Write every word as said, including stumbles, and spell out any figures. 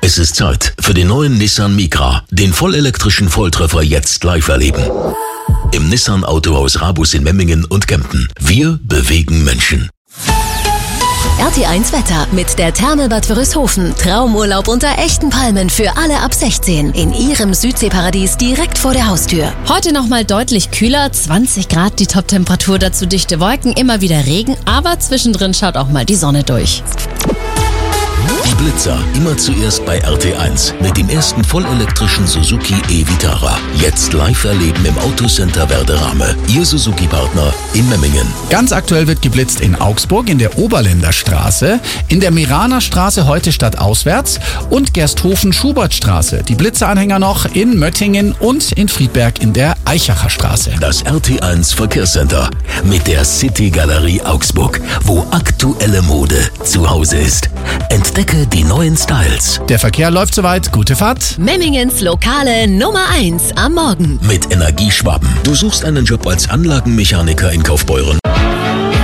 Es ist Zeit für den neuen Nissan Micra, den vollelektrischen Volltreffer jetzt live erleben. Im Nissan Autohaus Rabus in Memmingen und Kempten. Wir bewegen Menschen. R T eins Wetter mit der Therme Bad Wörishofen. Traumurlaub unter echten Palmen für alle ab sechzehn. In Ihrem Südseeparadies direkt vor der Haustür. Heute nochmal deutlich kühler, zwanzig Grad die Toptemperatur, dazu dichte Wolken, immer wieder Regen, aber zwischendrin schaut auch mal die Sonne durch. Die Blitzer, immer zuerst bei R T eins mit dem ersten vollelektrischen Suzuki e-Vitara. Jetzt live erleben im Autocenter Werderame. Ihr Suzuki-Partner in Memmingen. Ganz aktuell wird geblitzt in Augsburg in der Oberländer Straße, in der Miraner Straße heute stadtauswärts und Gersthofen-Schubertstraße. Die Blitzeranhänger noch in Möttingen und in Friedberg in der Eichacher Straße. Das R T eins Verkehrscenter mit der City Galerie Augsburg, wo aktuelle Mode zu Hause ist. Entdecke die neuen Styles. Der Verkehr läuft soweit. Gute Fahrt. Memmingens Lokale Nummer eins am Morgen. Mit Energieschwaben. Du suchst einen Job als Anlagenmechaniker in Kaufbeuren.